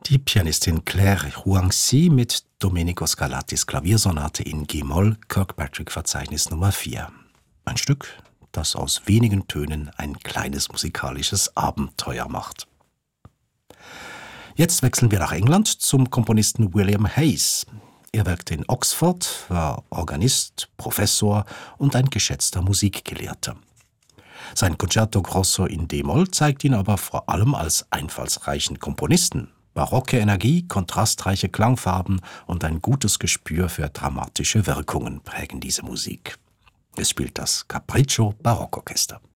Die Pianistin Claire Huangxi mit Domenico Scarlattis Klaviersonate in G-Moll, Kirkpatrick-Verzeichnis Nummer 4. Ein Stück, das aus wenigen Tönen ein kleines musikalisches Abenteuer macht. Jetzt wechseln wir nach England zum Komponisten William Hayes. Er wirkte in Oxford, war Organist, Professor und ein geschätzter Musikgelehrter. Sein Concerto Grosso in D-Moll zeigt ihn aber vor allem als einfallsreichen Komponisten. Barocke Energie, kontrastreiche Klangfarben und ein gutes Gespür für dramatische Wirkungen prägen diese Musik. Es spielt das Capriccio Barockorchester.